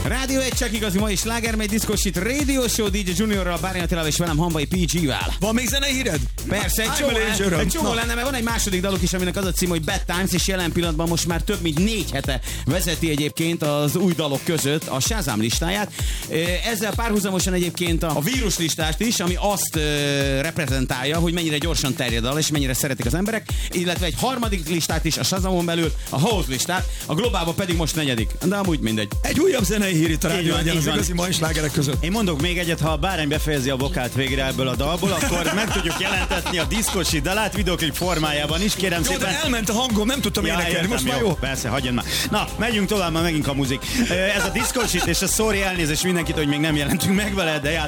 Rádió egy csak igazi ma is slágermegy diszkosít Radio Show DJ Juniorral, Bárnyi Attilával és velem Hamvai PG-vel. Van még zenei híred? Persze, egy csomó lenne, mert van egy második daluk is, aminek az a cím, hogy Bad Times, és jelen pillanatban most már több mint 4 hete vezeti egyébként az új dalok között a Shazam listáját. Ezzel párhuzamosan egyébként a vírus listát is, ami azt reprezentálja, hogy mennyire gyorsan terjed a dal, és mennyire szeretik az emberek, illetve egy harmadik listát is a Shazamon belül, a House listát, a globálban pedig most 4. De amúgy mindegy. Egy újabb zenei hír itt a rádió legyen az igazi mai slágerek között. Én mondok még egyet, ha a Bárány befejezi a vokált végre ebből a dalból, akkor meg tudjuk jelentetni a diszkosi dalát videoklip formájában is, kérem jó, szépen. de elment a hangom, nem tudtam énekelni, most már jó. Persze, hagyjon már. Na, megyünk tovább, már megint a muzik. Ez a diszkosit és a sorry elnézést mindenkit, hogy még nem jelentünk meg vele, de